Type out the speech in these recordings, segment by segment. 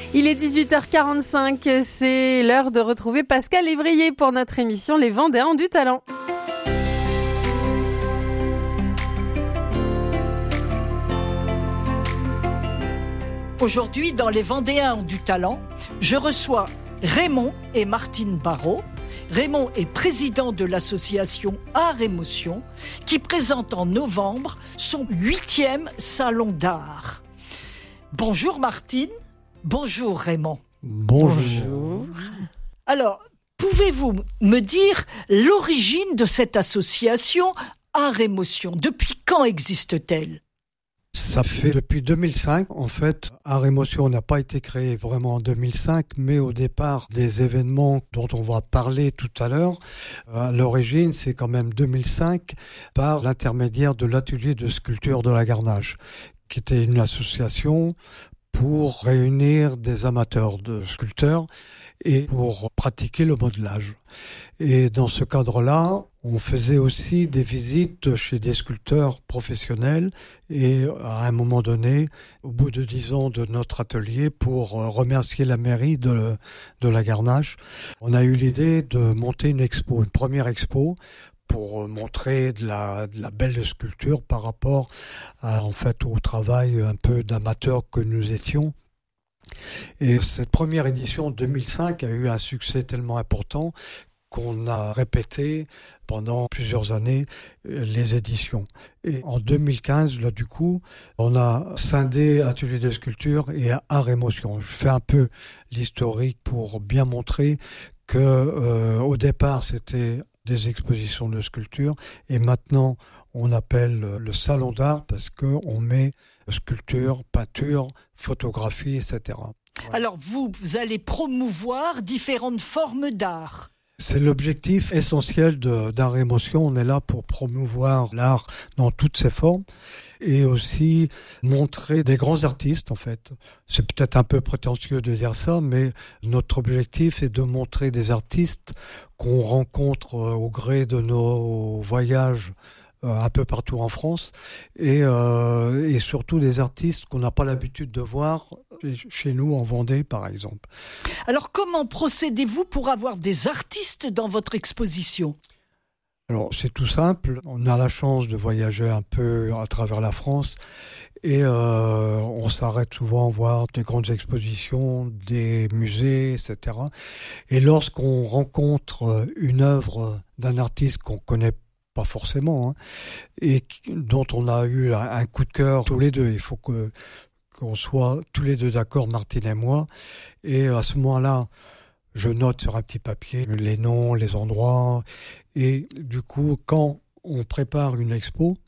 Il est 18h45, c'est l'heure de retrouver Pascal Lévrier pour notre émission Les Vendéens ont du talent. Aujourd'hui, dans Les Vendéens ont du talent, je reçois Raymond et Martine Barrault. Raymond est président de l'association Art Émotion qui présente en novembre son 8e salon d'art. Bonjour Martine, bonjour Raymond. Bonjour. Alors, pouvez-vous me dire l'origine de cette association Art Émotion? Depuis quand existe-t-elle? Ça fait depuis 2005. En fait, Art Émotion n'a pas été créé vraiment en 2005, mais au départ des événements dont on va parler tout à l'heure, à l'origine, c'est quand même 2005 par l'intermédiaire de l'atelier de sculpture de la Garnache, qui était une association pour réunir des amateurs de sculpteurs et pour pratiquer le modelage. Et dans ce cadre-là, on faisait aussi des visites chez des sculpteurs professionnels et à un moment donné, au bout de 10 ans de notre atelier, pour remercier la mairie de la Garnache, on a eu l'idée de monter une première expo pour montrer de la belle sculpture par rapport en fait, au travail un peu d'amateur que nous étions. Et cette première édition 2005 a eu un succès tellement important qu'on a répété pendant plusieurs années les éditions. Et en 2015, là du coup, on a scindé Atelier de sculpture et Art Émotion. Je fais un peu l'historique pour bien montrer que au départ, c'était des expositions de sculpture et maintenant, on appelle le salon d'art parce qu'on met sculpture, peinture, photographie, etc. Ouais. Alors, vous allez promouvoir différentes formes d'art. C'est l'objectif essentiel d'Art Émotion. On est là pour promouvoir l'art dans toutes ses formes et aussi montrer des grands artistes, en fait. C'est peut-être un peu prétentieux de dire ça, mais notre objectif est de montrer des artistes qu'on rencontre au gré de nos voyages un peu partout en France et surtout des artistes qu'on n'a pas l'habitude de voir chez nous en Vendée par exemple. Alors comment procédez-vous pour avoir des artistes dans votre exposition ? Alors c'est tout simple, on a la chance de voyager un peu à travers la France et on s'arrête souvent voir des grandes expositions, des musées, etc. Et lorsqu'on rencontre une œuvre d'un artiste qu'on connaît pas forcément, et dont on a eu un coup de cœur tous les deux. Il faut qu'on soit tous les deux d'accord, Martine et moi. Et à ce moment-là, je note sur un petit papier les noms, les endroits. Et du coup, quand on prépare une expo,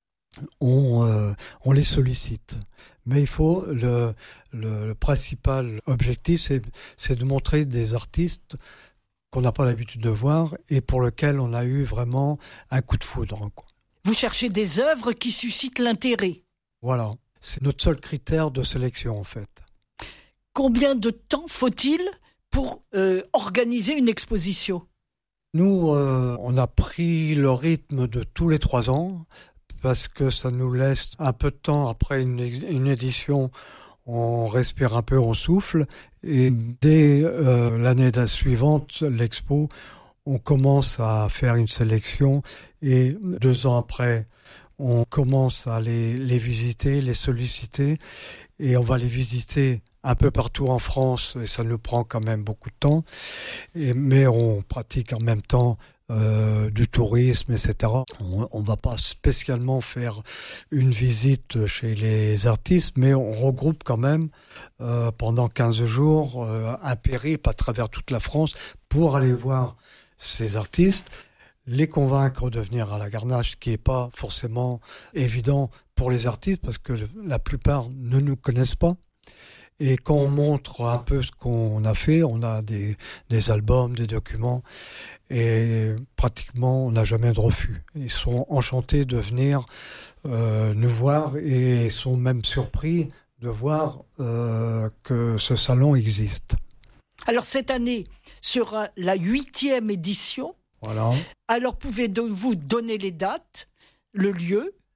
on les sollicite. Mais il faut le principal objectif, c'est de montrer des artistes qu'on n'a pas l'habitude de voir et pour lequel on a eu vraiment un coup de foudre. Vous cherchez des œuvres qui suscitent l'intérêt. Voilà, c'est notre seul critère de sélection en fait. Combien de temps faut-il pour organiser une exposition ? Nous, on a pris le rythme de tous les 3 ans parce que ça nous laisse un peu de temps après une édition. On respire un peu, on souffle, et dès l'année suivante, l'expo, on commence à faire une sélection, et 2 ans après, on commence à les visiter, les solliciter, et on va les visiter un peu partout en France, et ça nous prend quand même beaucoup de temps, mais on pratique en même temps du tourisme, etc. On va pas spécialement faire une visite chez les artistes, mais on regroupe quand même pendant 15 jours un périple à travers toute la France pour aller voir ces artistes, les convaincre de venir à la Garnache, ce qui est pas forcément évident pour les artistes parce que la plupart ne nous connaissent pas. Et quand on montre un peu ce qu'on a fait, on a des albums, des documents, et pratiquement on n'a jamais de refus. Ils sont enchantés de venir nous voir et sont même surpris de voir que ce salon existe. Alors cette année sera la 8e édition. Voilà. Alors pouvez-vous donner les dates, le lieu ?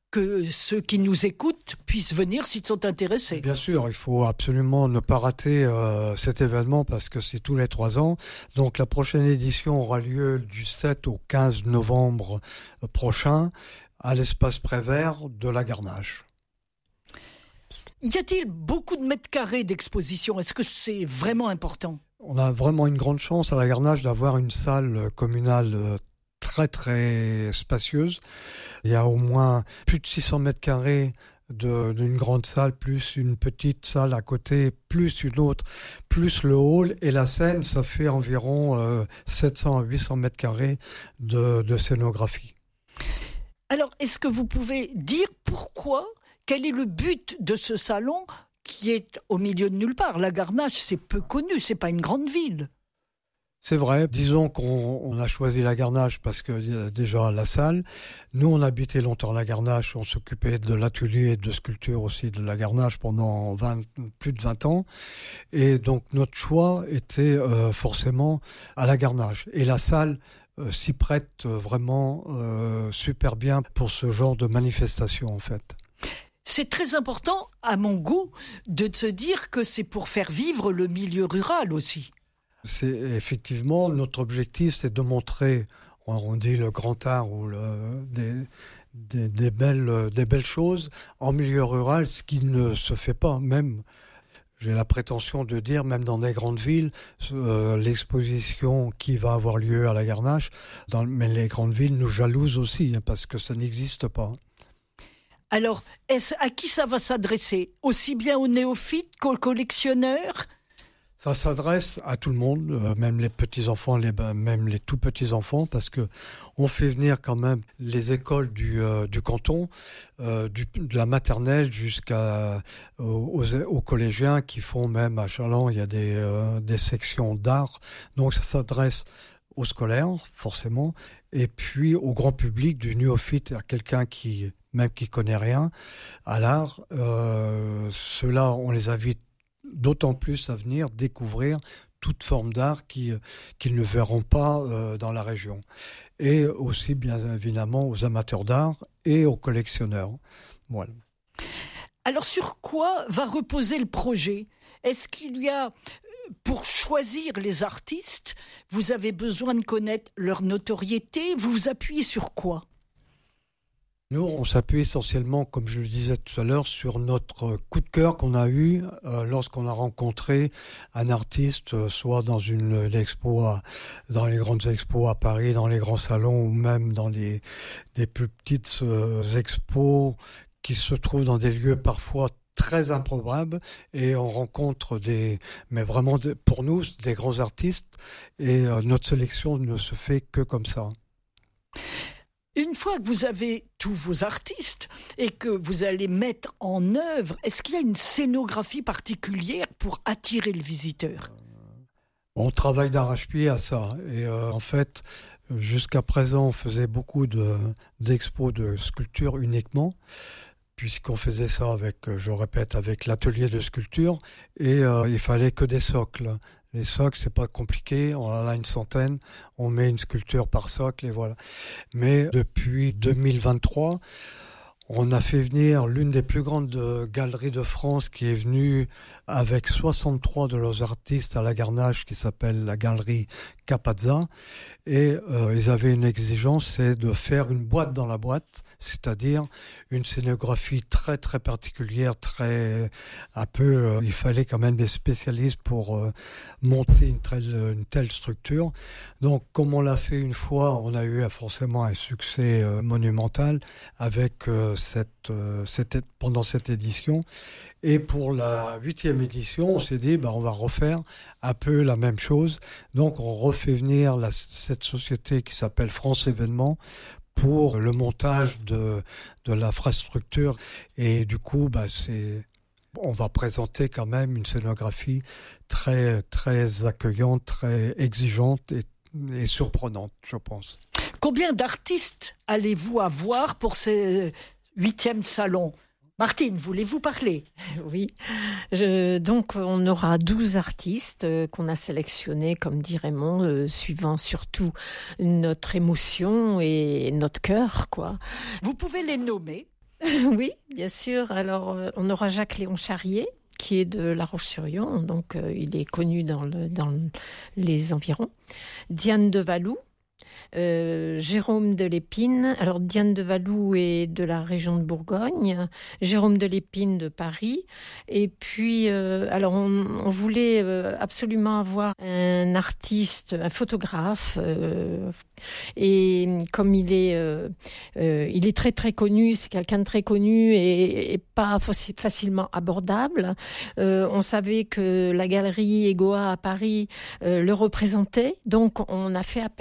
que ceux qui nous écoutent puissent venir s'ils sont intéressés. Bien sûr, il faut absolument ne pas rater cet événement parce que c'est tous les 3 ans. Donc la prochaine édition aura lieu du 7 au 15 novembre prochain à l'espace Prévert de la Garnache. Y a-t-il beaucoup de mètres carrés d'exposition ? Est-ce que c'est vraiment important ? On a vraiment une grande chance à la Garnache d'avoir une salle communale très très spacieuse. Il y a au moins plus de 600 mètres carrés d'une grande salle, plus une petite salle à côté, plus une autre, plus le hall et la scène, ça fait environ 700 à 800 mètres carrés de scénographie. Alors, est-ce que vous pouvez dire pourquoi ? Quel est le but de ce salon qui est au milieu de nulle part ? La Garnache, c'est peu connu, c'est pas une grande ville. C'est vrai, disons qu'on a choisi la Garnache parce que y a déjà la salle. Nous, on habitait longtemps la Garnache, on s'occupait de l'atelier de sculpture aussi de la Garnache pendant plus de 20 ans. Et donc notre choix était forcément à la Garnache. Et la salle s'y prête vraiment super bien pour ce genre de manifestation en fait. C'est très important, à mon goût, de se dire que c'est pour faire vivre le milieu rural aussi. C'est effectivement notre objectif, c'est de montrer, on dit le grand art ou des belles choses en milieu rural, ce qui ne se fait pas. Même, j'ai la prétention de dire, même dans des grandes villes, l'exposition qui va avoir lieu à la Garnache, mais les grandes villes nous jalousent aussi parce que ça n'existe pas. Alors, à qui ça va s'adresser ? Aussi bien aux néophytes qu'aux collectionneurs ? Ça s'adresse à tout le monde, même les petits-enfants, même les tout-petits-enfants, parce que on fait venir quand même les écoles du canton, de la maternelle aux collégiens qui font même à Châlons, il y a des sections d'art. Donc ça s'adresse aux scolaires, forcément, et puis au grand public, du néophyte, à quelqu'un qui connaît rien à l'art. Ceux-là, on les invite d'autant plus à venir découvrir toute forme d'art qu'ils ne verront pas dans la région. Et aussi, bien évidemment, aux amateurs d'art et aux collectionneurs. Voilà. Alors, sur quoi va reposer le projet ? Est-ce qu'il y a, pour choisir les artistes, vous avez besoin de connaître leur notoriété ? Vous vous appuyez sur quoi ? Nous, on s'appuie essentiellement, comme je le disais tout à l'heure, sur notre coup de cœur qu'on a eu lorsqu'on a rencontré un artiste, soit dans dans les grandes expos à Paris, dans les grands salons, ou même dans des plus petites expos qui se trouvent dans des lieux parfois très improbables, et on rencontre mais vraiment pour nous, des grands artistes, et notre sélection ne se fait que comme ça. Une fois que vous avez tous vos artistes et que vous allez mettre en œuvre, est-ce qu'il y a une scénographie particulière pour attirer le visiteur ? On travaille d'arrache-pied à ça. Et en fait, jusqu'à présent, on faisait beaucoup d'expos de sculpture uniquement, puisqu'on faisait ça avec l'atelier de sculpture, et il fallait que des socles. Les socles, c'est pas compliqué, on en a une centaine, on met une sculpture par socle et voilà. Mais depuis 2023, on a fait venir l'une des plus grandes galeries de France qui est venue avec 63 de leurs artistes à la Garnache qui s'appelle la galerie Capazza. Et ils avaient une exigence, c'est de faire une boîte dans la boîte, c'est-à-dire une scénographie très très particulière, il fallait quand même des spécialistes pour monter une telle structure. Donc comme on l'a fait une fois, on a eu forcément un succès monumental avec pendant cette édition. Et pour la 8e édition, on s'est dit, on va refaire un peu la même chose. Donc, on refait venir cette société qui s'appelle France Événements pour le montage de l'infrastructure. Et du coup, on va présenter quand même une scénographie très, très accueillante, très exigeante et surprenante, je pense. Combien d'artistes allez-vous avoir pour ce 8e salon ? Martine, voulez-vous parler ? Oui. Donc, on aura 12 artistes qu'on a sélectionnés, comme dit Raymond, suivant surtout notre émotion et notre cœur, quoi. Vous pouvez les nommer ? Oui, bien sûr. Alors, on aura Jacques-Léon Charrier, qui est de La Roche-sur-Yon, donc il est connu dans les environs. Diane de Valoux, Jérôme de Lépine. Alors, Diane de Valoux est de la région de Bourgogne, Jérôme de Lépine de Paris. Et puis, alors, on voulait absolument avoir un artiste, un photographe. Et comme il est très très connu, c'est quelqu'un de très connu et pas facilement abordable. On savait que la galerie Egoa à Paris le représentait, donc on a fait appel